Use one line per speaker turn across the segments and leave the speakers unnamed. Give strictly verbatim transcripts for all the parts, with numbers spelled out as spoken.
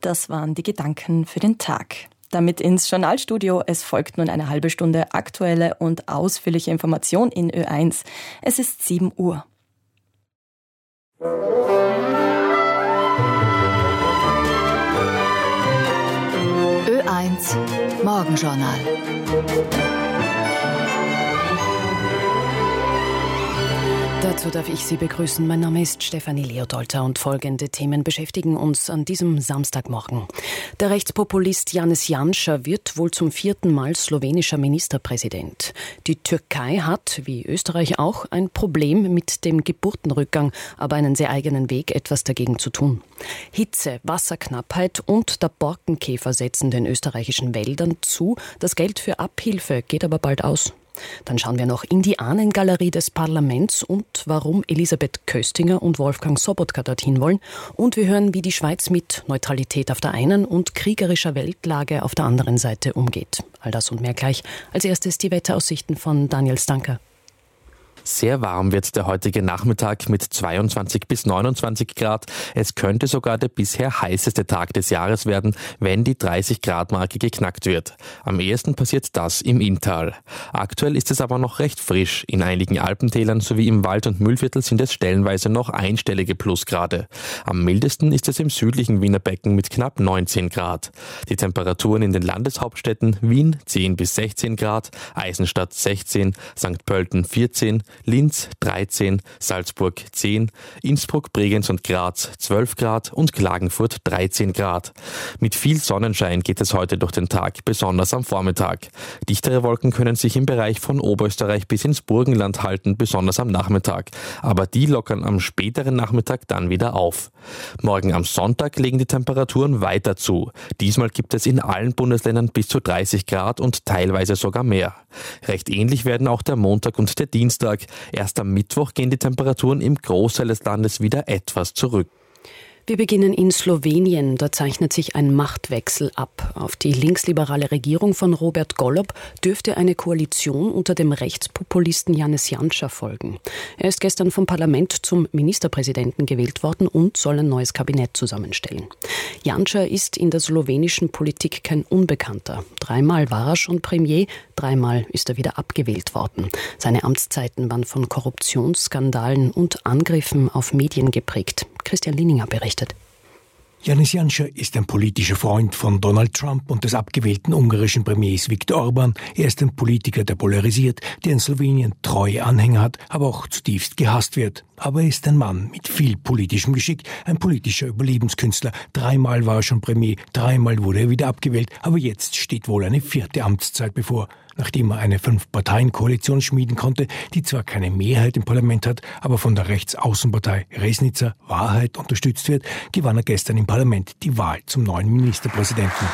Das waren die Gedanken für den Tag. Damit ins Journalstudio. Es folgt nun eine halbe Stunde aktuelle und ausführliche Information in Ö eins. Es ist sieben Uhr.
Ö eins Morgenjournal.
Dazu darf ich Sie begrüßen. Mein Name ist Stefanie Leodolter und folgende Themen beschäftigen uns an diesem Samstagmorgen. Der Rechtspopulist Janez Janša wird wohl zum vierten Mal slowenischer Ministerpräsident. Die Türkei hat, wie Österreich auch, ein Problem mit dem Geburtenrückgang, aber einen sehr eigenen Weg, etwas dagegen zu tun. Hitze, Wasserknappheit und der Borkenkäfer setzen den österreichischen Wäldern zu. Das Geld für Abhilfe geht aber bald aus. Dann schauen wir noch in die Ahnengalerie des Parlaments und warum Elisabeth Köstinger und Wolfgang Sobotka dorthin wollen. Und wir hören, wie die Schweiz mit Neutralität auf der einen und kriegerischer Weltlage auf der anderen Seite umgeht. All das und mehr gleich. Als erstes die Wetteraussichten von Daniel Stanker.
Sehr warm wird der heutige Nachmittag mit zweiundzwanzig bis neunundzwanzig Grad. Es könnte sogar der bisher heißeste Tag des Jahres werden, wenn die dreißig Grad Marke geknackt wird. Am ehesten passiert das im Inntal. Aktuell ist es aber noch recht frisch. In einigen Alpentälern sowie im Wald- und Mühlviertel sind es stellenweise noch einstellige Plusgrade. Am mildesten ist es im südlichen Wiener Becken mit knapp neunzehn Grad. Die Temperaturen in den Landeshauptstädten Wien zehn bis sechzehn Grad, Eisenstadt sechzehn, Sankt Pölten vierzehn, Linz dreizehn, Salzburg zehn, Innsbruck, Bregenz und Graz zwölf Grad und Klagenfurt dreizehn Grad. Mit viel Sonnenschein geht es heute durch den Tag, besonders am Vormittag. Dichtere Wolken können sich im Bereich von Oberösterreich bis ins Burgenland halten, besonders am Nachmittag. Aber die lockern am späteren Nachmittag dann wieder auf. Morgen am Sonntag legen die Temperaturen weiter zu. Diesmal gibt es in allen Bundesländern bis zu dreißig Grad und teilweise sogar mehr. Recht ähnlich werden auch der Montag und der Dienstag. Erst am Mittwoch gehen die Temperaturen im Großteil des Landes wieder etwas zurück.
Wir beginnen in Slowenien. Da zeichnet sich ein Machtwechsel ab. Auf die linksliberale Regierung von Robert Golob dürfte eine Koalition unter dem Rechtspopulisten Janez Janša folgen. Er ist gestern vom Parlament zum Ministerpräsidenten gewählt worden und soll ein neues Kabinett zusammenstellen. Janša ist in der slowenischen Politik kein Unbekannter. Dreimal war er schon Premier, dreimal ist er wieder abgewählt worden. Seine Amtszeiten waren von Korruptionsskandalen und Angriffen auf Medien geprägt. Christian Lininger berichtet.
Janez Janša ist ein politischer Freund von Donald Trump und des abgewählten ungarischen Premiers Viktor Orbán. Er ist ein Politiker, der polarisiert, der in Slowenien treue Anhänger hat, aber auch zutiefst gehasst wird. Aber er ist ein Mann mit viel politischem Geschick, ein politischer Überlebenskünstler. Dreimal war er schon Premier, dreimal wurde er wieder abgewählt, aber jetzt steht wohl eine vierte Amtszeit bevor. Nachdem er eine Fünf-Parteien-Koalition schmieden konnte, die zwar keine Mehrheit im Parlament hat, aber von der Rechtsaußenpartei Resnica Wahrheit unterstützt wird, gewann er gestern im Parlament die Wahl zum neuen Ministerpräsidenten.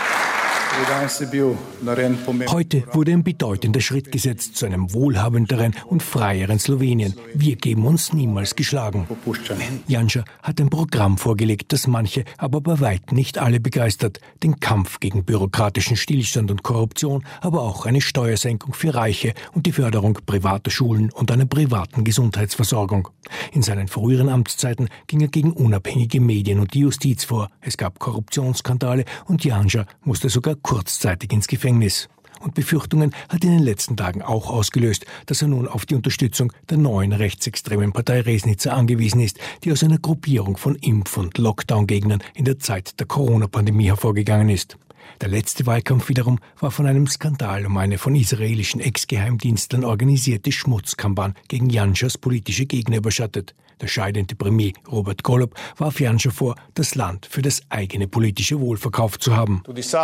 Heute wurde ein bedeutender Schritt gesetzt zu einem wohlhabenderen und freieren Slowenien. Wir geben uns niemals geschlagen. Janša hat ein Programm vorgelegt, das manche, aber bei weitem nicht alle begeistert. Den Kampf gegen bürokratischen Stillstand und Korruption, aber auch eine Steuersenkung für Reiche und die Förderung privater Schulen und einer privaten Gesundheitsversorgung. In seinen früheren Amtszeiten ging er gegen unabhängige Medien und die Justiz vor. Es gab Korruptionsskandale und Janša musste sogar kurzzeitig ins Gefängnis. Und Befürchtungen hat in den letzten Tagen auch ausgelöst, dass er nun auf die Unterstützung der neuen rechtsextremen Partei Resnica angewiesen ist, die aus einer Gruppierung von Impf- und Lockdown-Gegnern in der Zeit der Corona-Pandemie hervorgegangen ist. Der letzte Wahlkampf wiederum war von einem Skandal um eine von israelischen Ex-Geheimdienstlern organisierte Schmutzkampagne gegen Janšas politische Gegner überschattet. Der scheidende Premier Robert Golob warf Janša vor, das Land für das eigene politische Wohl verkauft zu haben.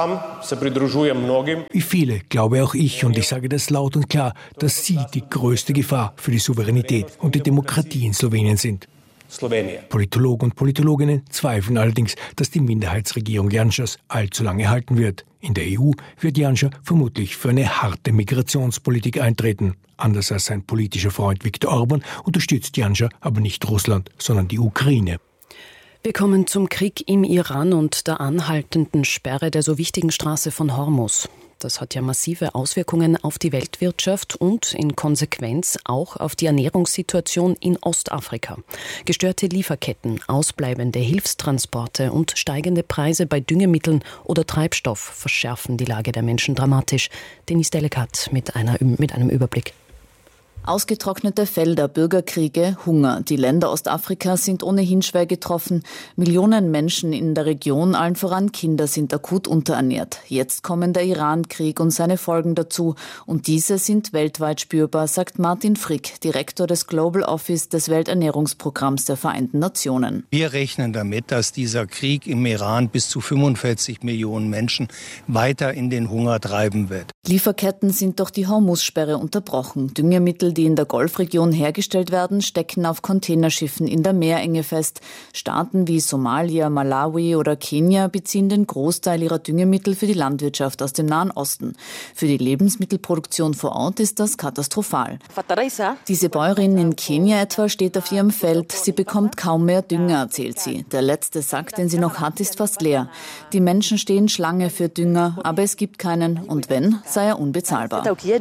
Wie viele glaube auch ich, und ich sage das laut und klar, dass sie die größte Gefahr für die Souveränität und die Demokratie in Slowenien sind. Politologen und Politologinnen zweifeln allerdings, dass die Minderheitsregierung Janšas allzu lange halten wird. In der E U wird Janša vermutlich für eine harte Migrationspolitik eintreten. Anders als sein politischer Freund Viktor Orbán unterstützt Janša aber nicht Russland, sondern die Ukraine.
Wir kommen zum Krieg im Iran und der anhaltenden Sperre der so wichtigen Straße von Hormuz. Das hat ja massive Auswirkungen auf die Weltwirtschaft und in Konsequenz auch auf die Ernährungssituation in Ostafrika. Gestörte Lieferketten, ausbleibende Hilfstransporte und steigende Preise bei Düngemitteln oder Treibstoff verschärfen die Lage der Menschen dramatisch. Denis Delekat mit, einer, mit einem Überblick.
Ausgetrocknete Felder, Bürgerkriege, Hunger. Die Länder Ostafrikas sind ohnehin schwer getroffen. Millionen Menschen in der Region, allen voran Kinder, sind akut unterernährt. Jetzt kommen der Iran-Krieg und seine Folgen dazu. Und diese sind weltweit spürbar, sagt Martin Frick, Direktor des Global Office des Welternährungsprogramms der Vereinten Nationen.
Wir rechnen damit, dass dieser Krieg im Iran bis zu fünfundvierzig Millionen Menschen weiter in den Hunger treiben wird.
Lieferketten sind durch die Hormussperre unterbrochen. Düngemittel, die in der Golfregion hergestellt werden, stecken auf Containerschiffen in der Meerenge fest. Staaten wie Somalia, Malawi oder Kenia beziehen den Großteil ihrer Düngemittel für die Landwirtschaft aus dem Nahen Osten. Für die Lebensmittelproduktion vor Ort ist das katastrophal. Diese Bäuerin in Kenia etwa steht auf ihrem Feld. Sie bekommt kaum mehr Dünger, erzählt sie. Der letzte Sack, den sie noch hat, ist fast leer. Die Menschen stehen Schlange für Dünger, aber es gibt keinen. Und wenn, sei er unbezahlbar.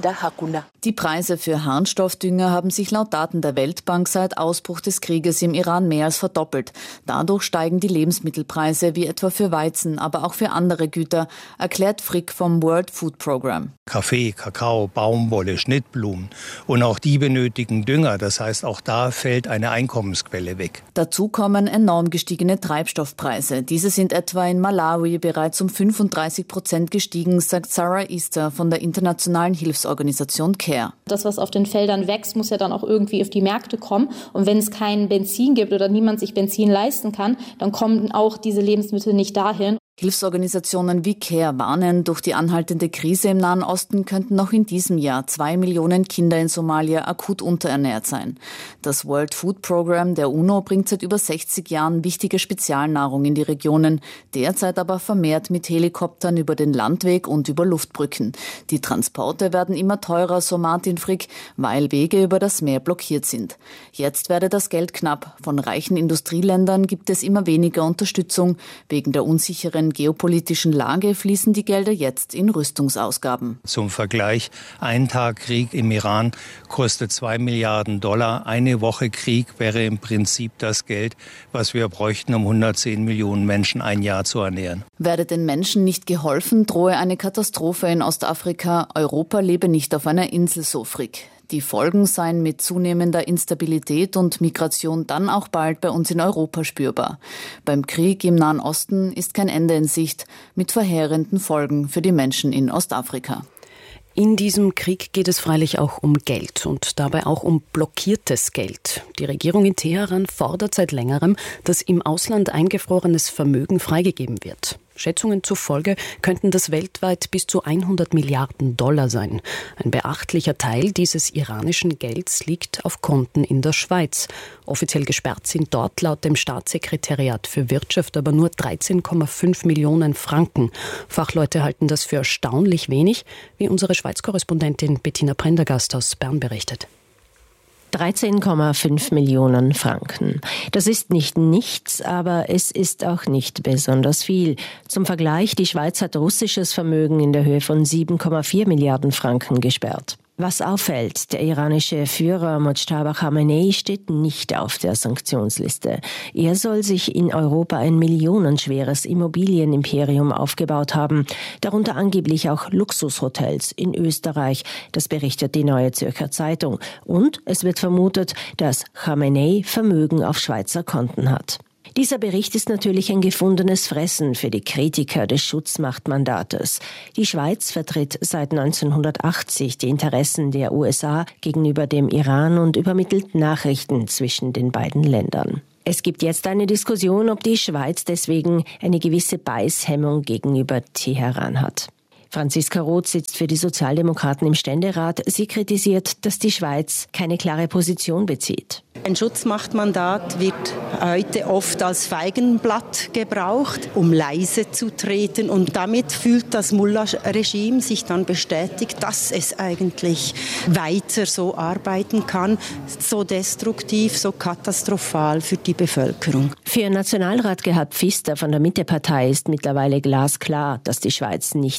Die Preise für Harnstoffdünger haben sich laut Daten der Weltbank seit Ausbruch des Krieges im Iran mehr als verdoppelt. Dadurch steigen die Lebensmittelpreise wie etwa für Weizen, aber auch für andere Güter, erklärt Frick vom World Food Program.
Kaffee, Kakao, Baumwolle, Schnittblumen und auch die benötigen Dünger. Das heißt, auch da fällt eine Einkommensquelle weg.
Dazu kommen enorm gestiegene Treibstoffpreise. Diese sind etwa in Malawi bereits um fünfunddreißig Prozent gestiegen, sagt Sarah Easter von der internationalen Hilfsorganisation CARE.
Das, was auf den Feldern wächst, muss ja dann auch irgendwie auf die Märkte kommen. Und wenn es kein Benzin gibt oder niemand sich Benzin leisten kann, dann kommen auch diese Lebensmittel nicht dahin.
Hilfsorganisationen wie CARE warnen, durch die anhaltende Krise im Nahen Osten könnten noch in diesem Jahr zwei Millionen Kinder in Somalia akut unterernährt sein. Das World Food Program der UNO bringt seit über sechzig Jahren wichtige Spezialnahrung in die Regionen, derzeit aber vermehrt mit Helikoptern über den Landweg und über Luftbrücken. Die Transporte werden immer teurer, so Martin Frick, weil Wege über das Meer blockiert sind. Jetzt werde das Geld knapp. Von reichen Industrieländern gibt es immer weniger Unterstützung. Wegen der unsicheren geopolitischen Lage fließen die Gelder jetzt in Rüstungsausgaben.
Zum Vergleich, ein Tag Krieg im Iran kostet zwei Milliarden Dollar. Eine Woche Krieg wäre im Prinzip das Geld, was wir bräuchten, um hundertzehn Millionen Menschen ein Jahr zu ernähren.
Werde den Menschen nicht geholfen, drohe eine Katastrophe in Ostafrika. Europa lebe nicht auf einer Insel, so Frick. Die Folgen seien mit zunehmender Instabilität und Migration dann auch bald bei uns in Europa spürbar. Beim Krieg im Nahen Osten ist kein Ende in Sicht, mit verheerenden Folgen für die Menschen in Ostafrika.
In diesem Krieg geht es freilich auch um Geld und dabei auch um blockiertes Geld. Die Regierung in Teheran fordert seit längerem, dass im Ausland eingefrorenes Vermögen freigegeben wird. Schätzungen zufolge könnten das weltweit bis zu hundert Milliarden Dollar sein. Ein beachtlicher Teil dieses iranischen Gelds liegt auf Konten in der Schweiz. Offiziell gesperrt sind dort laut dem Staatssekretariat für Wirtschaft aber nur dreizehn Komma fünf Millionen Franken. Fachleute halten das für erstaunlich wenig, wie unsere Schweiz-Korrespondentin Bettina Prendergast aus Bern berichtet.
dreizehn Komma fünf Millionen Franken. Das ist nicht nichts, aber es ist auch nicht besonders viel. Zum Vergleich, die Schweiz hat russisches Vermögen in der Höhe von sieben Komma vier Milliarden Franken gesperrt. Was auffällt, der iranische Führer Mojtaba Khamenei steht nicht auf der Sanktionsliste. Er soll sich in Europa ein millionenschweres Immobilienimperium aufgebaut haben, darunter angeblich auch Luxushotels in Österreich. Das berichtet die Neue Zürcher Zeitung. Und es wird vermutet, dass Khamenei Vermögen auf Schweizer Konten hat. Dieser Bericht ist natürlich ein gefundenes Fressen für die Kritiker des Schutzmachtmandates. Die Schweiz vertritt seit neunzehnhundertachtzig die Interessen der U S A gegenüber dem Iran und übermittelt Nachrichten zwischen den beiden Ländern. Es gibt jetzt eine Diskussion, ob die Schweiz deswegen eine gewisse Beißhemmung gegenüber Teheran hat. Franziska Roth sitzt für die Sozialdemokraten im Ständerat. Sie kritisiert, dass die Schweiz keine klare Position bezieht.
Ein Schutzmachtmandat wird heute oft als Feigenblatt gebraucht, um leise zu treten. Und damit fühlt das Mullah-Regime sich dann bestätigt, dass es eigentlich weiter so arbeiten kann, so destruktiv, so katastrophal für die Bevölkerung.
Für Nationalrat Gerhard Pfister von der Mitte-Partei ist mittlerweile glasklar, dass die Schweiz nicht mehr als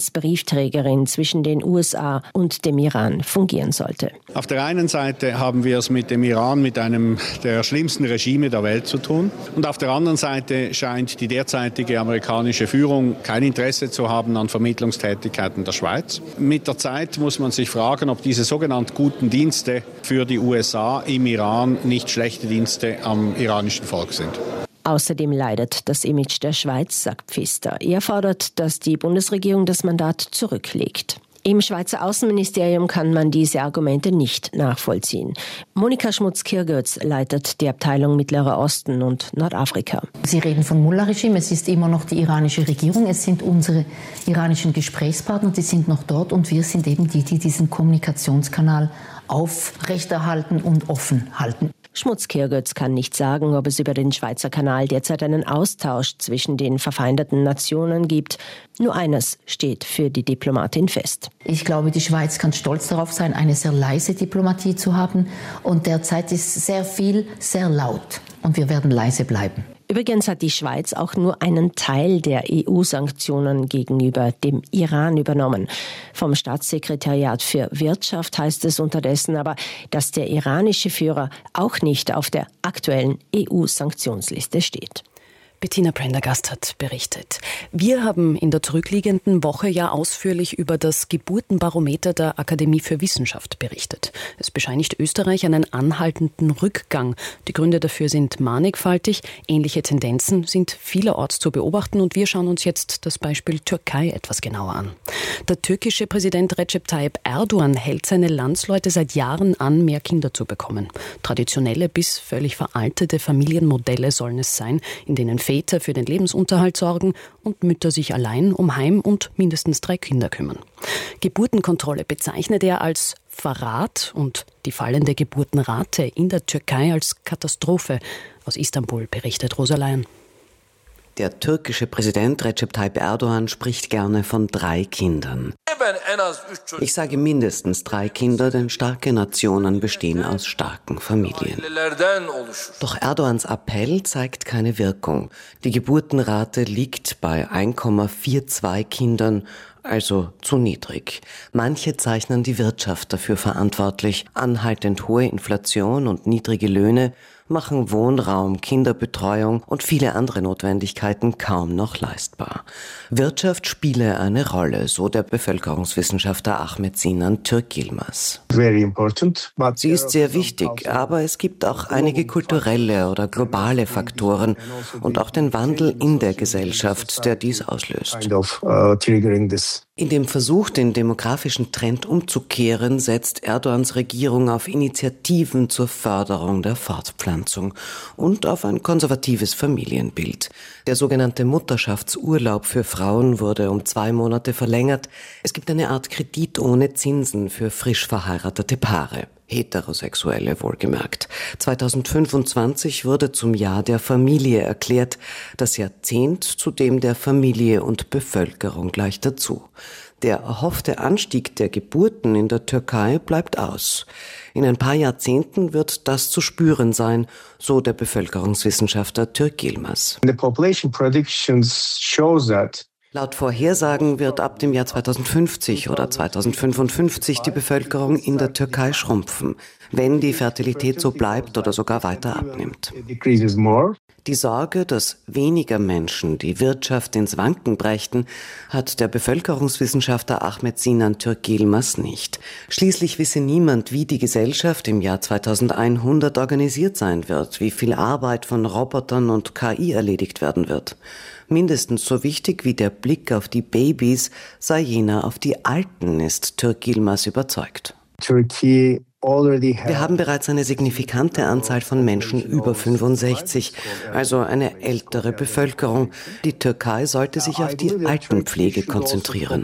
als Briefträgerin zwischen den U S A und dem Iran fungieren sollte.
Auf der einen Seite haben wir es mit dem Iran, mit einem der schlimmsten Regime der Welt zu tun. Und auf der anderen Seite scheint die derzeitige amerikanische Führung kein Interesse zu haben an Vermittlungstätigkeiten der Schweiz. Mit der Zeit muss man sich fragen, ob diese sogenannten guten Dienste für die U S A im Iran nicht schlechte Dienste am iranischen Volk sind.
Außerdem leidet das Image der Schweiz, sagt Pfister. Er fordert, dass die Bundesregierung das Mandat zurücklegt. Im Schweizer Außenministerium kann man diese Argumente nicht nachvollziehen. Monika Schmutz-Kirgötz leitet die Abteilung Mittlerer Osten und Nordafrika.
Sie reden von Mullah-Regime, es ist immer noch die iranische Regierung, es sind unsere iranischen Gesprächspartner, die sind noch dort und wir sind eben die, die diesen Kommunikationskanal aufrechterhalten und offen halten.
Schmutz-Kirgötz kann nicht sagen, ob es über den Schweizer Kanal derzeit einen Austausch zwischen den verfeindeten Nationen gibt. Nur eines steht für die Diplomatin fest.
Ich glaube, die Schweiz kann stolz darauf sein, eine sehr leise Diplomatie zu haben. Und derzeit ist sehr viel sehr laut. Und wir werden leise bleiben.
Übrigens hat die Schweiz auch nur einen Teil der E U-Sanktionen gegenüber dem Iran übernommen. Vom Staatssekretariat für Wirtschaft heißt es unterdessen aber, dass der iranische Führer auch nicht auf der aktuellen E U-Sanktionsliste steht.
Bettina Prendergast hat berichtet. Wir haben in der zurückliegenden Woche ja ausführlich über das Geburtenbarometer der Akademie für Wissenschaft berichtet. Es bescheinigt Österreich einen anhaltenden Rückgang. Die Gründe dafür sind mannigfaltig. Ähnliche Tendenzen sind vielerorts zu beobachten und wir schauen uns jetzt das Beispiel Türkei etwas genauer an. Der türkische Präsident Recep Tayyip Erdogan hält seine Landsleute seit Jahren an, mehr Kinder zu bekommen. Traditionelle bis völlig veraltete Familienmodelle sollen es sein, in denen Väter für den Lebensunterhalt sorgen und Mütter sich allein um Heim und mindestens drei Kinder kümmern. Geburtenkontrolle bezeichnet er als Verrat und die fallende Geburtenrate in der Türkei als Katastrophe. Aus Istanbul berichtet Rosa Leyen.
Der türkische Präsident Recep Tayyip Erdogan spricht gerne von drei Kindern. Ich sage mindestens drei Kinder, denn starke Nationen bestehen aus starken Familien. Doch Erdogans Appell zeigt keine Wirkung. Die Geburtenrate liegt bei eins Komma zweiundvierzig Kindern, also zu niedrig. Manche zeichnen die Wirtschaft dafür verantwortlich. Anhaltend hohe Inflation und niedrige Löhne machen Wohnraum, Kinderbetreuung und viele andere Notwendigkeiten kaum noch leistbar. Wirtschaft spiele eine Rolle, so der Bevölkerungswissenschaftler Ahmet Sinan Türk-Yilmaz. Sie ist sehr wichtig, aber es gibt auch einige kulturelle oder globale Faktoren und auch den Wandel in der Gesellschaft, der dies auslöst. In dem Versuch, den demografischen Trend umzukehren, setzt Erdogans Regierung auf Initiativen zur Förderung der Fortpflanzung und auf ein konservatives Familienbild. Der sogenannte Mutterschaftsurlaub für Frauen wurde um zwei Monate verlängert. Es gibt eine Art Kredit ohne Zinsen für frisch verheiratete Paare. Heterosexuelle wohlgemerkt. zweitausendfünfundzwanzig wurde zum Jahr der Familie erklärt, das Jahrzehnt zudem der Familie und Bevölkerung gleich dazu. Der erhoffte Anstieg der Geburten in der Türkei bleibt aus. In ein paar Jahrzehnten wird das zu spüren sein, so der Bevölkerungswissenschaftler Türk-Yilmaz. The population predictions shows that Laut Vorhersagen wird ab dem Jahr zweitausendfünfzig oder zweitausendfünfundfünfzig die Bevölkerung in der Türkei schrumpfen, wenn die Fertilität so bleibt oder sogar weiter abnimmt. Die Sorge, dass weniger Menschen die Wirtschaft ins Wanken brächten, hat der Bevölkerungswissenschaftler Ahmet Sinan Türk-Yilmaz nicht. Schließlich wisse niemand, wie die Gesellschaft im Jahr zweitausendeinhundert organisiert sein wird, wie viel Arbeit von Robotern und K I erledigt werden wird. Mindestens so wichtig wie der Blick auf die Babys sei jener auf die Alten, ist Türk-Yilmaz überzeugt. Wir haben bereits eine signifikante Anzahl von Menschen über fünfundsechzig, also eine ältere Bevölkerung. Die Türkei sollte sich auf die Altenpflege konzentrieren.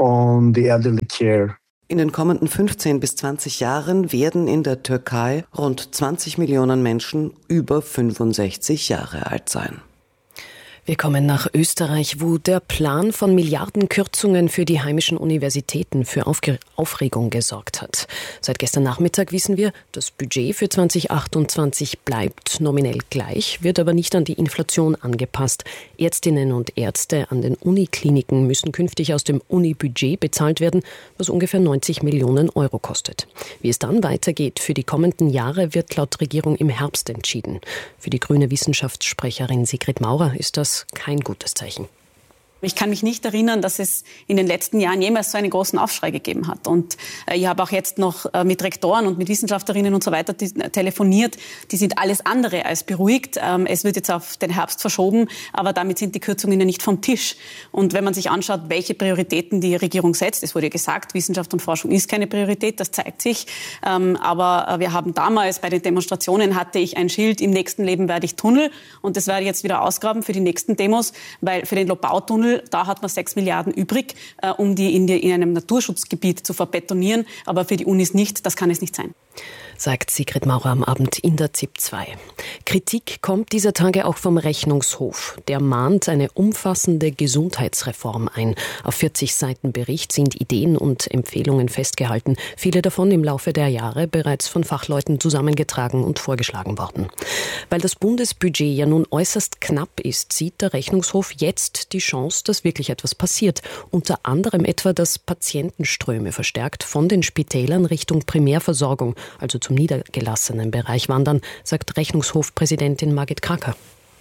In den kommenden fünfzehn bis zwanzig Jahren werden in der Türkei rund zwanzig Millionen Menschen über fünfundsechzig Jahre alt sein.
Wir kommen nach Österreich, wo der Plan von Milliardenkürzungen für die heimischen Universitäten für Aufge- Aufregung gesorgt hat. Seit gestern Nachmittag wissen wir, das Budget für zwanzig achtundzwanzig bleibt nominell gleich, wird aber nicht an die Inflation angepasst. Ärztinnen und Ärzte an den Unikliniken müssen künftig aus dem Unibudget bezahlt werden, was ungefähr neunzig Millionen Euro kostet. Wie es dann weitergeht für die kommenden Jahre, wird laut Regierung im Herbst entschieden. Für die grüne Wissenschaftssprecherin Sigrid Maurer ist das kein gutes Zeichen.
Ich kann mich nicht erinnern, dass es in den letzten Jahren jemals so einen großen Aufschrei gegeben hat. Und äh, ich habe auch jetzt noch äh, mit Rektoren und mit Wissenschaftlerinnen und so weiter die, äh, telefoniert. Die sind alles andere als beruhigt. Ähm, es wird jetzt auf den Herbst verschoben, aber damit sind die Kürzungen ja nicht vom Tisch. Und wenn man sich anschaut, welche Prioritäten die Regierung setzt, es wurde ja gesagt, Wissenschaft und Forschung ist keine Priorität, das zeigt sich. Ähm, aber äh, wir haben damals bei den Demonstrationen hatte ich ein Schild, im nächsten Leben werde ich Tunnel. Und das werde ich jetzt wieder ausgraben für die nächsten Demos, weil für den Lobau-Tunnel da hat man sechs Milliarden übrig, äh, um die in, die in einem Naturschutzgebiet zu verbetonieren. Aber für die Unis nicht, das kann es nicht sein.
Sagt Sigrid Maurer am Abend in der Z I P zwei. Kritik kommt dieser Tage auch vom Rechnungshof. Der mahnt eine umfassende Gesundheitsreform ein. Auf vierzig Seiten Bericht sind Ideen und Empfehlungen festgehalten. Viele davon im Laufe der Jahre bereits von Fachleuten zusammengetragen und vorgeschlagen worden. Weil das Bundesbudget ja nun äußerst knapp ist, sieht der Rechnungshof jetzt die Chance, dass wirklich etwas passiert. Unter anderem etwa, dass Patientenströme verstärkt von den Spitälern Richtung Primärversorgung, also zum niedergelassenen Bereich wandern, sagt Rechnungshofpräsidentin Margit Kracker.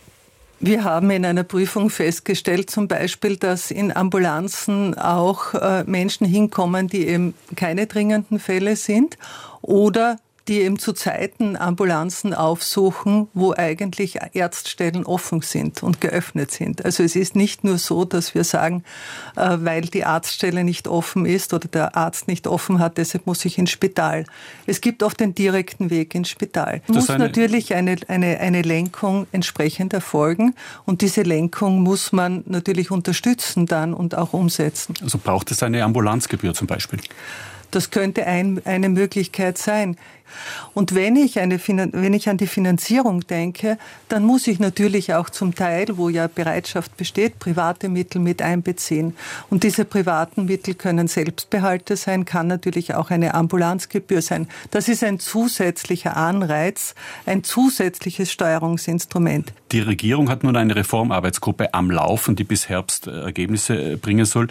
Wir haben in einer Prüfung festgestellt, zum Beispiel, dass in Ambulanzen auch äh, Menschen hinkommen, die eben keine dringenden Fälle sind oder die eben zu Zeiten Ambulanzen aufsuchen, wo eigentlich Ärztstellen offen sind und geöffnet sind. Also es ist nicht nur so, dass wir sagen, weil die Arztstelle nicht offen ist oder der Arzt nicht offen hat, deshalb muss ich ins Spital. Es gibt auch den direkten Weg ins Spital. Es muss eine natürlich eine, eine, eine Lenkung entsprechend erfolgen und diese Lenkung muss man natürlich unterstützen dann und auch umsetzen.
Also braucht es eine Ambulanzgebühr zum Beispiel?
Das könnte ein, eine Möglichkeit sein. Und wenn ich, eine, wenn ich an die Finanzierung denke, dann muss ich natürlich auch zum Teil, wo ja Bereitschaft besteht, private Mittel mit einbeziehen. Und diese privaten Mittel können Selbstbehalte sein, kann natürlich auch eine Ambulanzgebühr sein. Das ist ein zusätzlicher Anreiz, ein zusätzliches Steuerungsinstrument.
Die Regierung hat nun eine Reformarbeitsgruppe am Laufen, die bis Herbst Ergebnisse bringen soll.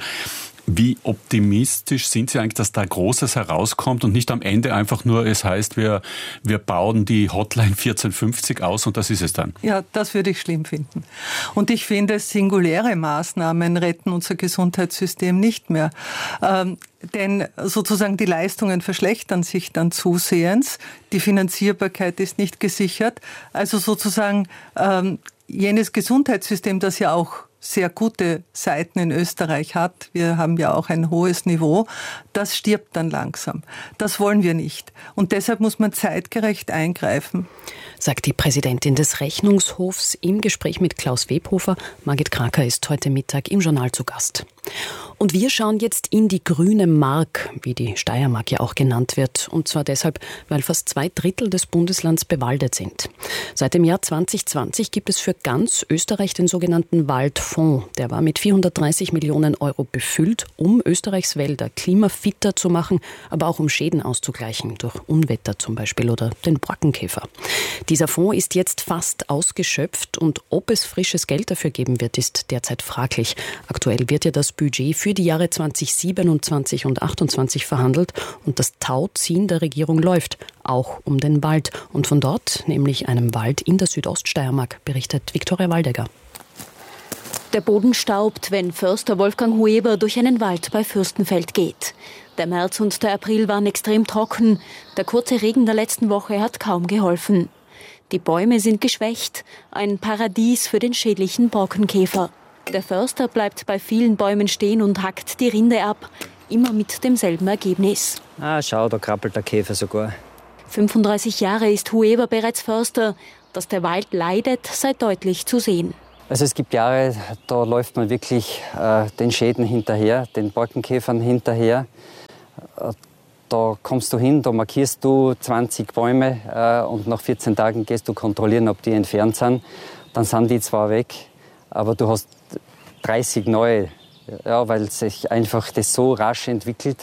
Wie optimistisch sind Sie eigentlich, dass da Großes herauskommt und nicht am Ende einfach nur, es heißt, wir, wir bauen die Hotline vierzehn fünfzig aus und das ist es dann?
Ja, das würde ich schlimm finden. Und ich finde, singuläre Maßnahmen retten unser Gesundheitssystem nicht mehr. Ähm, denn sozusagen die Leistungen verschlechtern sich dann zusehends. Die Finanzierbarkeit ist nicht gesichert. Also sozusagen ähm, jenes Gesundheitssystem, das ja auch sehr gute Seiten in Österreich hat, wir haben ja auch ein hohes Niveau, das stirbt dann langsam. Das wollen wir nicht. Und deshalb muss man zeitgerecht eingreifen.
Sagt die Präsidentin des Rechnungshofs im Gespräch mit Klaus Webhofer. Margit Kracker ist heute Mittag im Journal zu Gast. Und wir schauen jetzt in die grüne Mark, wie die Steiermark ja auch genannt wird. Und zwar deshalb, weil fast zwei Drittel des Bundeslands bewaldet sind. Seit dem Jahr zwanzig zwanzig gibt es für ganz Österreich den sogenannten Waldfonds. Der war mit vierhundertdreißig Millionen Euro befüllt, um Österreichs Wälder klimafitter zu machen, aber auch um Schäden auszugleichen, durch Unwetter zum Beispiel oder den Borkenkäfer. Dieser Fonds ist jetzt fast ausgeschöpft und ob es frisches Geld dafür geben wird, ist derzeit fraglich. Aktuell wird ja das Budget für die Jahre zwanzig siebenundzwanzig und achtundzwanzig verhandelt und das Tauziehen der Regierung läuft, auch um den Wald. Und von dort, nämlich einem Wald in der Südoststeiermark, berichtet Viktoria Waldegger.
Der Boden staubt, wenn Förster Wolfgang Hueber durch einen Wald bei Fürstenfeld geht. Der März und der April waren extrem trocken. Der kurze Regen der letzten Woche hat kaum geholfen. Die Bäume sind geschwächt, ein Paradies für den schädlichen Borkenkäfer. Der Förster bleibt bei vielen Bäumen stehen und hackt die Rinde ab, immer mit demselben Ergebnis.
Ah, schau, da krabbelt der Käfer sogar.
fünfunddreißig Jahre ist Hueber bereits Förster. Dass der Wald leidet, sei deutlich zu sehen.
Also es gibt Jahre, da läuft man wirklich äh, den Schäden hinterher, den Borkenkäfern hinterher. Äh, da kommst du hin, da markierst du zwanzig Bäume äh, und nach vierzehn Tagen gehst du kontrollieren, ob die entfernt sind. Dann sind die zwar weg, äh, aber du hast dreißig neue, ja, weil sich einfach das so rasch entwickelt.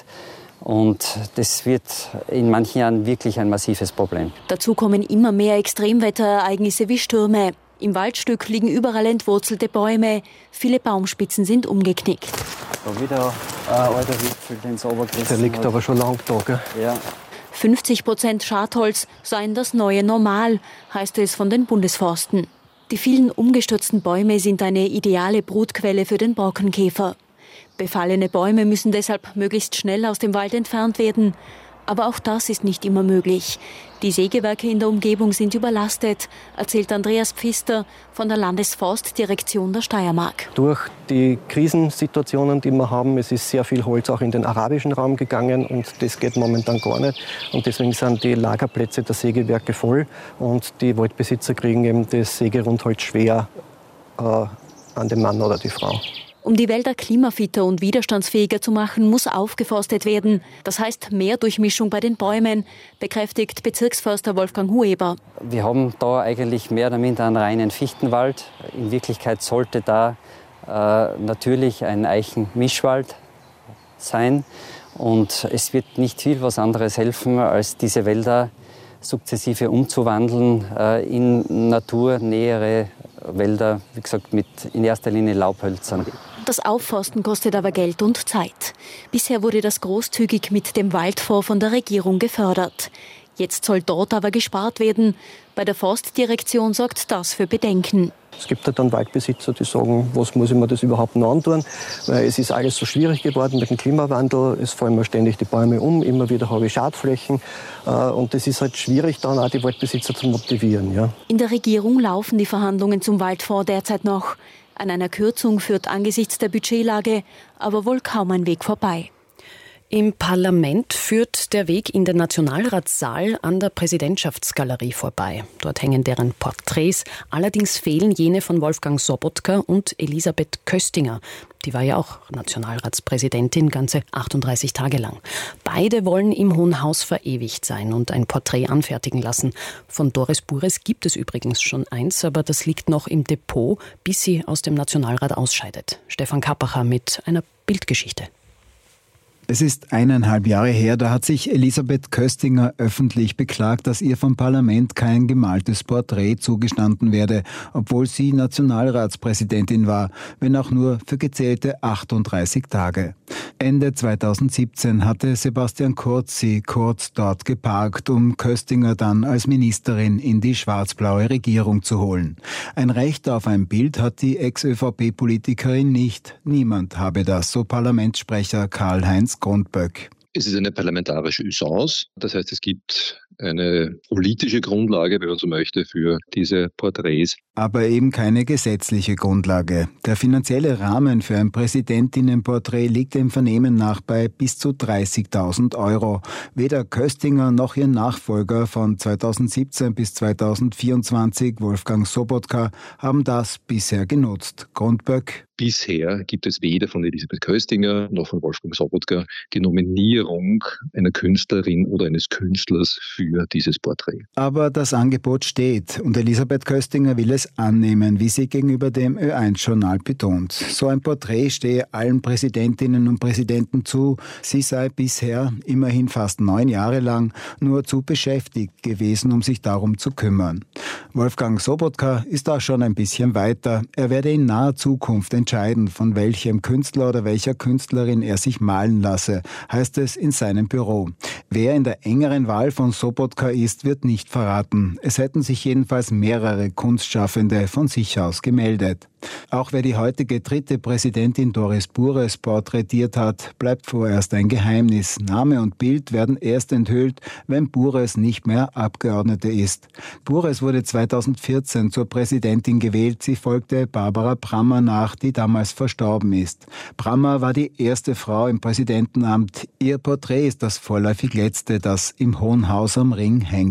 Und das wird in manchen Jahren wirklich ein massives Problem.
Dazu kommen immer mehr Extremwetterereignisse wie Stürme. Im Waldstück liegen überall entwurzelte Bäume. Viele Baumspitzen sind umgeknickt.
Da wieder ein alter Wipfel, den es runtergerissen
Der liegt
hat.
aber schon lang da, gell?
Ja.
fünfzig Prozent Schadholz seien das neue Normal, heißt es von den Bundesforsten. Die vielen umgestürzten Bäume sind eine ideale Brutquelle für den Borkenkäfer. Befallene Bäume müssen deshalb möglichst schnell aus dem Wald entfernt werden. Aber auch das ist nicht immer möglich. Die Sägewerke in der Umgebung sind überlastet, erzählt Andreas Pfister von der Landesforstdirektion der Steiermark.
Durch die Krisensituationen, die wir haben, es ist sehr viel Holz auch in den arabischen Raum gegangen und das geht momentan gar nicht. Und deswegen sind die Lagerplätze der Sägewerke voll und die Waldbesitzer kriegen eben das Sägerundholz schwer äh, an den Mann oder die Frau.
Um die Wälder klimafitter und widerstandsfähiger zu machen, muss aufgeforstet werden. Das heißt mehr Durchmischung bei den Bäumen, bekräftigt Bezirksförster Wolfgang Hueber.
Wir haben da eigentlich mehr oder minder einen reinen Fichtenwald. In Wirklichkeit sollte da äh, natürlich ein Eichen-Mischwald sein. Und es wird nicht viel was anderes helfen, als diese Wälder sukzessive umzuwandeln äh, in naturnähere Wälder, wie gesagt, mit in erster Linie Laubhölzern.
Das Aufforsten kostet aber Geld und Zeit. Bisher wurde das großzügig mit dem Waldfonds von der Regierung gefördert. Jetzt soll dort aber gespart werden. Bei der Forstdirektion sorgt das für Bedenken.
Es gibt halt dann Waldbesitzer, die sagen, was muss ich mir das überhaupt noch antun? Weil es ist alles so schwierig geworden mit dem Klimawandel. Es fallen mir ständig die Bäume um, immer wieder habe ich Schadflächen. Und das ist halt schwierig, dann auch die Waldbesitzer zu motivieren. Ja.
In der Regierung laufen die Verhandlungen zum Waldfonds derzeit noch. An einer Kürzung führt angesichts der Budgetlage aber wohl kaum ein Weg vorbei.
Im Parlament führt der Weg in den Nationalratssaal an der Präsidentschaftsgalerie vorbei. Dort hängen deren Porträts. Allerdings fehlen jene von Wolfgang Sobotka und Elisabeth Köstinger. Die war ja auch Nationalratspräsidentin, ganze achtunddreißig Tage lang. Beide wollen im Hohen Haus verewigt sein und ein Porträt anfertigen lassen. Von Doris Bures gibt es übrigens schon eins, aber das liegt noch im Depot, bis sie aus dem Nationalrat ausscheidet. Stefan Kappacher mit einer Bildgeschichte.
Es ist eineinhalb Jahre her, da hat sich Elisabeth Köstinger öffentlich beklagt, dass ihr vom Parlament kein gemaltes Porträt zugestanden werde, obwohl sie Nationalratspräsidentin war, wenn auch nur für gezählte achtunddreißig Tage. Ende zweitausendsiebzehn hatte Sebastian Kurz sie kurz dort geparkt, um Köstinger dann als Ministerin in die schwarz-blaue Regierung zu holen. Ein Recht auf ein Bild hat die Ex-ÖVP-Politikerin nicht. Niemand habe das, so Parlamentssprecher Karl-Heinz Grundböck.
Es ist eine parlamentarische Usance. Das heißt, es gibt eine politische Grundlage, wenn man so möchte, für diese Porträts.
Aber eben keine gesetzliche Grundlage. Der finanzielle Rahmen für ein Präsidentinnenporträt liegt dem Vernehmen nach bei bis zu dreißigtausend Euro. Weder Köstinger noch ihr Nachfolger von zweitausendsiebzehn bis zweitausendvierundzwanzig, Wolfgang Sobotka, haben das bisher genutzt. Grundböck:
Bisher gibt es weder von Elisabeth Köstinger noch von Wolfgang Sobotka die Nominierung einer Künstlerin oder eines Künstlers für dieses Porträt.
Aber das Angebot steht und Elisabeth Köstinger will es annehmen, wie sie gegenüber dem Ö eins Journal betont. So ein Porträt stehe allen Präsidentinnen und Präsidenten zu. Sie sei bisher, immerhin fast neun Jahre lang, nur zu beschäftigt gewesen, um sich darum zu kümmern. Wolfgang Sobotka ist da schon ein bisschen weiter. Er werde in naher Zukunft entscheiden, von welchem Künstler oder welcher Künstlerin er sich malen lasse, heißt es in seinem Büro. Wer in der engeren Wahl von Sobotka ist, wird nicht verraten. Es hätten sich jedenfalls mehrere Kunstschaffende von sich aus gemeldet. Auch wer die heutige dritte Präsidentin Doris Bures porträtiert hat, bleibt vorerst ein Geheimnis. Name und Bild werden erst enthüllt, wenn Bures nicht mehr Abgeordnete ist. Bures wurde zweitausendvierzehn zur Präsidentin gewählt. Sie folgte Barbara Brammer nach, die damals verstorben ist. Brammer war die erste Frau im Präsidentenamt. Ihr Porträt ist das vorläufig letzte, das im Hohen Haus am Ring hängt.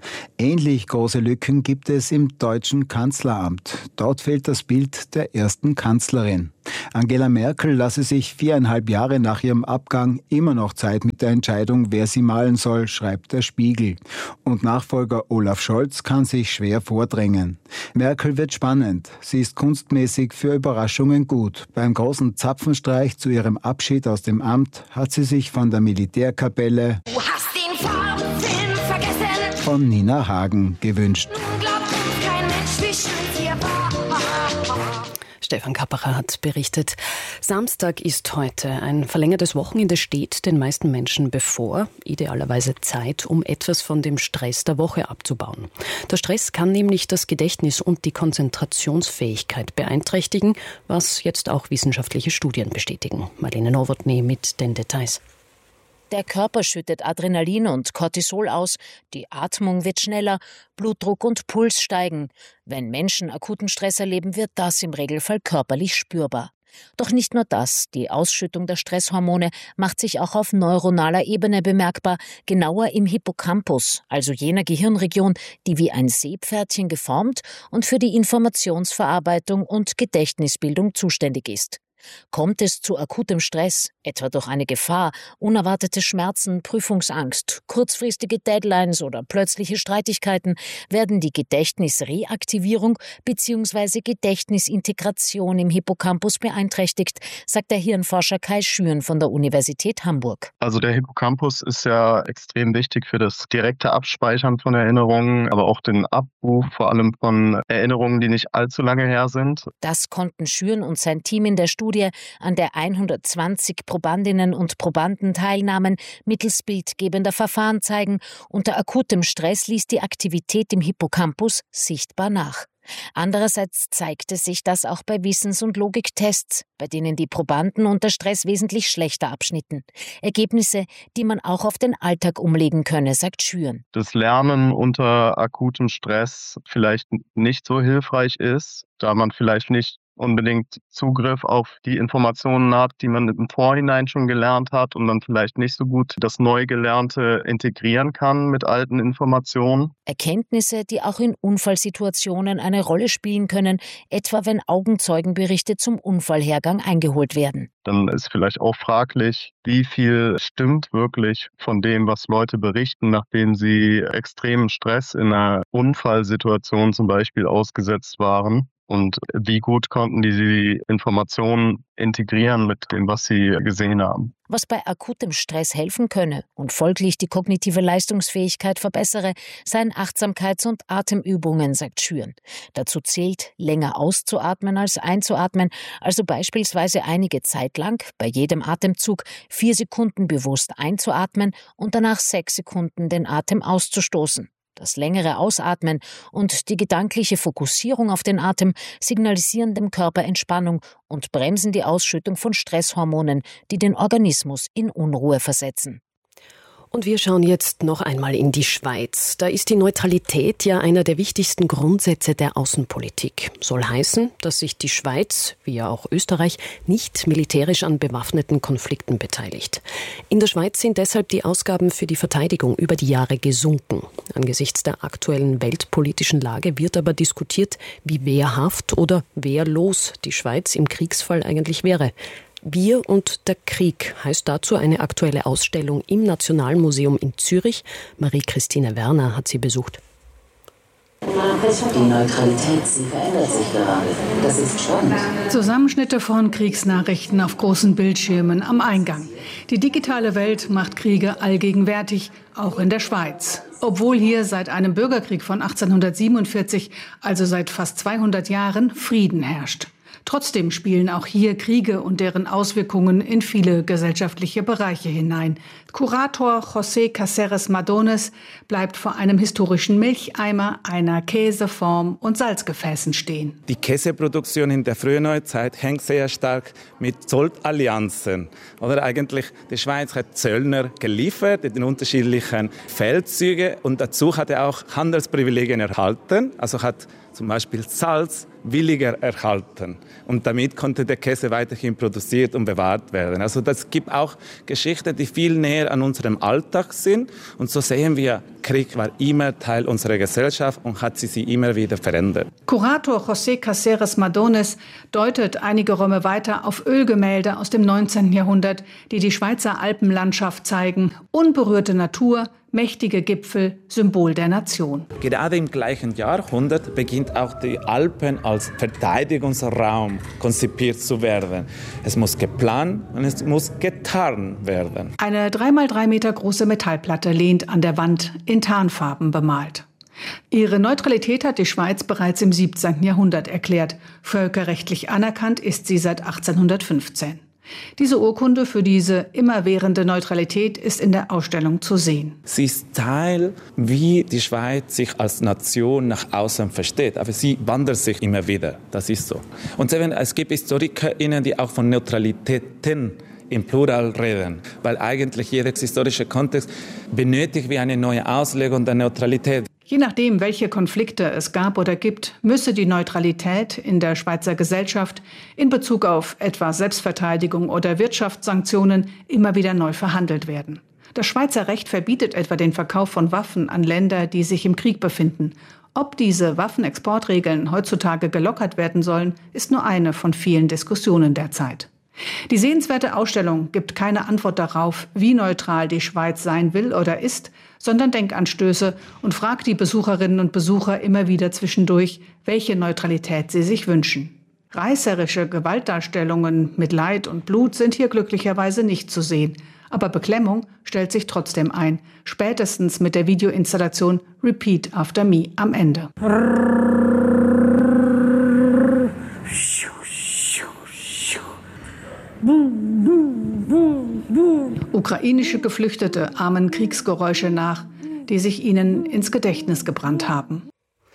Ähnlich große Lücken gibt es im deutschen Kanzleramt. Dort fehlt das Bild der ersten Kanzlerin. Angela Merkel lasse sich viereinhalb Jahre nach ihrem Abgang immer noch Zeit mit der Entscheidung, wer sie malen soll, schreibt der Spiegel. Und Nachfolger Olaf Scholz kann sich schwer vordrängen. Merkel wird spannend. Sie ist kunstmäßig für Überraschungen gut. Beim großen Zapfenstreich zu ihrem Abschied aus dem Amt hat sie sich von der Militärkapelle
Du hast den Farbsinn vergessen.
von Nina Hagen gewünscht.
Nun glaubt uns kein Mensch, wie schön sie war.
Stefan Kapperer hat berichtet. Samstag ist heute. Ein verlängertes Wochenende steht den meisten Menschen bevor. Idealerweise Zeit, um etwas von dem Stress der Woche abzubauen. Der Stress kann nämlich das Gedächtnis und die Konzentrationsfähigkeit beeinträchtigen, was jetzt auch wissenschaftliche Studien bestätigen. Marlene Nowotny mit den Details.
Der Körper schüttet Adrenalin und Cortisol aus, die Atmung wird schneller, Blutdruck und Puls steigen. Wenn Menschen akuten Stress erleben, wird das im Regelfall körperlich spürbar. Doch nicht nur das, die Ausschüttung der Stresshormone macht sich auch auf neuronaler Ebene bemerkbar, genauer im Hippocampus, also jener Gehirnregion, die wie ein Seepferdchen geformt und für die Informationsverarbeitung und Gedächtnisbildung zuständig ist. Kommt es zu akutem Stress, etwa durch eine Gefahr, unerwartete Schmerzen, Prüfungsangst, kurzfristige Deadlines oder plötzliche Streitigkeiten, werden die Gedächtnisreaktivierung bzw. Gedächtnisintegration im Hippocampus beeinträchtigt, sagt der Hirnforscher Kai Schüren von der Universität Hamburg.
Also der Hippocampus ist ja extrem wichtig für das direkte Abspeichern von Erinnerungen, aber auch den Abruf, vor allem von Erinnerungen, die nicht allzu lange her sind.
Das konnten Schüren und sein Team in der Studie, an der hundertzwanzig Probandinnen und Probanden teilnahmen, mittels bildgebender Verfahren zeigen. Unter akutem Stress ließ die Aktivität im Hippocampus sichtbar nach. Andererseits zeigte sich das auch bei Wissens- und Logiktests, bei denen die Probanden unter Stress wesentlich schlechter abschnitten. Ergebnisse, die man auch auf den Alltag umlegen könne, sagt Schüren.
Das Lernen unter akutem Stress vielleicht nicht so hilfreich ist, da man vielleicht nicht unbedingt Zugriff auf die Informationen hat, die man im Vorhinein schon gelernt hat und dann vielleicht nicht so gut das Neugelernte integrieren kann mit alten Informationen.
Erkenntnisse, die auch in Unfallsituationen eine Rolle spielen können, etwa wenn Augenzeugenberichte zum Unfallhergang eingeholt werden.
Dann ist vielleicht auch fraglich, wie viel stimmt wirklich von dem, was Leute berichten, nachdem sie extremen Stress in einer Unfallsituation zum Beispiel ausgesetzt waren. Und wie gut konnten die die Informationen integrieren mit dem, was sie gesehen haben.
Was bei akutem Stress helfen könne und folglich die kognitive Leistungsfähigkeit verbessere, seien Achtsamkeits- und Atemübungen, sagt Schüren. Dazu zählt, länger auszuatmen als einzuatmen, also beispielsweise einige Zeit lang, bei jedem Atemzug, vier Sekunden bewusst einzuatmen und danach sechs Sekunden den Atem auszustoßen. Das längere Ausatmen und die gedankliche Fokussierung auf den Atem signalisieren dem Körper Entspannung und bremsen die Ausschüttung von Stresshormonen, die den Organismus in Unruhe versetzen.
Und wir schauen jetzt noch einmal in die Schweiz. Da ist die Neutralität ja einer der wichtigsten Grundsätze der Außenpolitik. Soll heißen, dass sich die Schweiz, wie ja auch Österreich, nicht militärisch an bewaffneten Konflikten beteiligt. In der Schweiz sind deshalb die Ausgaben für die Verteidigung über die Jahre gesunken. Angesichts der aktuellen weltpolitischen Lage wird aber diskutiert, wie wehrhaft oder wehrlos die Schweiz im Kriegsfall eigentlich wäre. Wir und der Krieg heißt dazu eine aktuelle Ausstellung im Nationalmuseum in Zürich. Marie-Christine Werner hat sie besucht.
Die Neutralität, sie verändert sich gerade. Das ist spannend.
Zusammenschnitte von Kriegsnachrichten auf großen Bildschirmen am Eingang. Die digitale Welt macht Kriege allgegenwärtig, auch in der Schweiz. Obwohl hier seit einem Bürgerkrieg von achtzehnhundertsiebenundvierzig, also seit fast zweihundert Jahren, Frieden herrscht. Trotzdem spielen auch hier Kriege und deren Auswirkungen in viele gesellschaftliche Bereiche hinein. Kurator José Caceres Madones bleibt vor einem historischen Milcheimer, einer Käseform und Salzgefäßen stehen.
Die Käseproduktion in der frühen Neuzeit hängt sehr stark mit Zollallianzen. Oder eigentlich, die Schweiz hat Zöllner geliefert in den unterschiedlichen Feldzügen und dazu hat er auch Handelsprivilegien erhalten. Also hat zum Beispiel Salz, billiger erhalten. Und damit konnte der Käse weiterhin produziert und bewahrt werden. Also das gibt auch Geschichten, die viel näher an unserem Alltag sind. Und so sehen wir, Krieg war immer Teil unserer Gesellschaft und hat sie, sie immer wieder verändert.
Kurator José Caceres Madones deutet einige Räume weiter auf Ölgemälde aus dem neunzehnten Jahrhundert, die die Schweizer Alpenlandschaft zeigen. Unberührte Natur, mächtige Gipfel, Symbol der Nation.
Gerade im gleichen Jahrhundert beginnt auch die Alpen als Verteidigungsraum konzipiert zu werden. Es muss geplant und es muss getarnt werden.
Eine drei mal drei Meter große Metallplatte lehnt an der Wand, in Tarnfarben bemalt. Ihre Neutralität hat die Schweiz bereits im siebzehnten Jahrhundert erklärt. Völkerrechtlich anerkannt ist sie seit achtzehnhundertfünfzehn. Diese Urkunde für diese immerwährende Neutralität ist in der Ausstellung zu sehen.
Sie ist Teil, wie die Schweiz sich als Nation nach außen versteht. Aber sie wandelt sich immer wieder. Das ist so. Und es gibt HistorikerInnen, die auch von Neutralitäten im Plural reden. Weil eigentlich jeder historische Kontext benötigt wie eine neue Auslegung der Neutralität.
Je nachdem, welche Konflikte es gab oder gibt, müsse die Neutralität in der Schweizer Gesellschaft in Bezug auf etwa Selbstverteidigung oder Wirtschaftssanktionen immer wieder neu verhandelt werden. Das Schweizer Recht verbietet etwa den Verkauf von Waffen an Länder, die sich im Krieg befinden. Ob diese Waffenexportregeln heutzutage gelockert werden sollen, ist nur eine von vielen Diskussionen derzeit. Die sehenswerte Ausstellung gibt keine Antwort darauf, wie neutral die Schweiz sein will oder ist, sondern Denkanstöße und fragt die Besucherinnen und Besucher immer wieder zwischendurch, welche Neutralität sie sich wünschen. Reißerische Gewaltdarstellungen mit Leid und Blut sind hier glücklicherweise nicht zu sehen. Aber Beklemmung stellt sich trotzdem ein, spätestens mit der Videoinstallation Repeat After Me am Ende. Ukrainische Geflüchtete ahmen Kriegsgeräusche nach, die sich ihnen ins Gedächtnis gebrannt haben.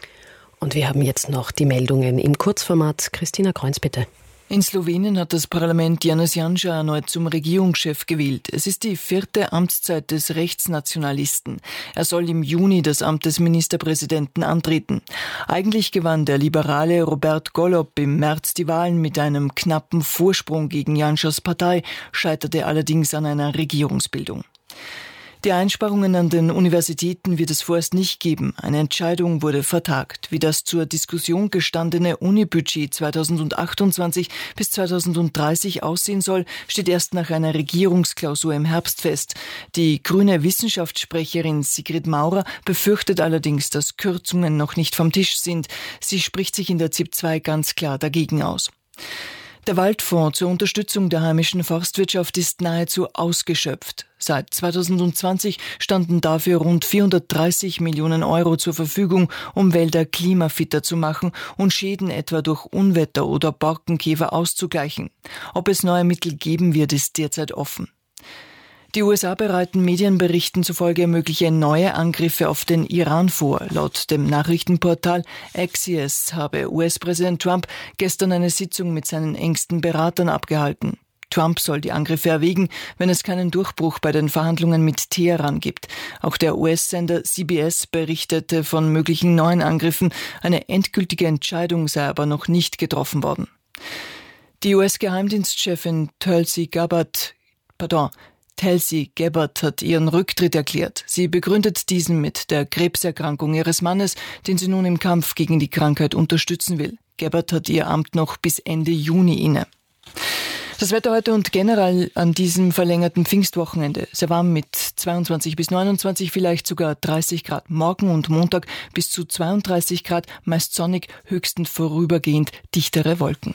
Und wir haben jetzt noch die Meldungen im Kurzformat. Christina Kreuz, bitte.
In Slowenien hat das Parlament Janez Janša erneut zum Regierungschef gewählt. Es ist die vierte Amtszeit des Rechtsnationalisten. Er soll im Juni das Amt des Ministerpräsidenten antreten. Eigentlich gewann der liberale Robert Golob im März die Wahlen mit einem knappen Vorsprung gegen Janšas Partei, scheiterte allerdings an einer Regierungsbildung. Die Einsparungen an den Universitäten wird es vorerst nicht geben. Eine Entscheidung wurde vertagt. Wie das zur Diskussion gestandene Unibudget zweitausendachtundzwanzig bis zweitausenddreißig aussehen soll, steht erst nach einer Regierungsklausur im Herbst fest. Die grüne Wissenschaftssprecherin Sigrid Maurer befürchtet allerdings, dass Kürzungen noch nicht vom Tisch sind. Sie spricht sich in der ZIP zwei ganz klar dagegen aus. Der Waldfonds zur Unterstützung der heimischen Forstwirtschaft ist nahezu ausgeschöpft. Seit zweitausendzwanzig standen dafür rund vierhundertdreißig Millionen Euro zur Verfügung, um Wälder klimafitter zu machen und Schäden etwa durch Unwetter oder Borkenkäfer auszugleichen. Ob es neue Mittel geben wird, ist derzeit offen. Die U S A bereiten Medienberichten zufolge mögliche neue Angriffe auf den Iran vor. Laut dem Nachrichtenportal Axios habe U S-Präsident Trump gestern eine Sitzung mit seinen engsten Beratern abgehalten. Trump soll die Angriffe erwägen, wenn es keinen Durchbruch bei den Verhandlungen mit Teheran gibt. Auch der U S-Sender C B S berichtete von möglichen neuen Angriffen. Eine endgültige Entscheidung sei aber noch nicht getroffen worden. Die U S-Geheimdienstchefin Tulsi Gabbard, pardon, Tulsi Gabbard hat ihren Rücktritt erklärt. Sie begründet diesen mit der Krebserkrankung ihres Mannes, den sie nun im Kampf gegen die Krankheit unterstützen will. Gabbard hat ihr Amt noch bis Ende Juni inne. Das Wetter heute und generell an diesem verlängerten Pfingstwochenende. Sehr warm mit zweiundzwanzig bis neunundzwanzig, vielleicht sogar dreißig Grad. Morgen und Montag bis zu zweiunddreißig Grad, meist sonnig, höchstens vorübergehend dichtere Wolken.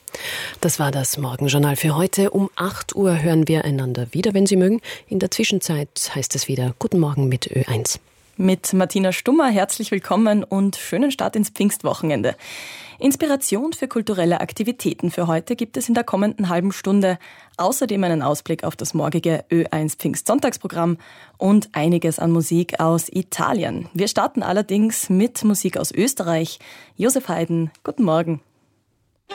Das war das Morgenjournal für heute. Um acht Uhr hören wir einander wieder, wenn Sie mögen. In der Zwischenzeit heißt es wieder Guten Morgen mit Ö eins.
Mit Martina Stummer herzlich willkommen und schönen Start ins Pfingstwochenende. Inspiration für kulturelle Aktivitäten für heute gibt es in der kommenden halben Stunde. Außerdem einen Ausblick auf das morgige Ö eins Pfingstsonntagsprogramm und einiges an Musik aus Italien. Wir starten allerdings mit Musik aus Österreich. Josef Haydn, guten Morgen.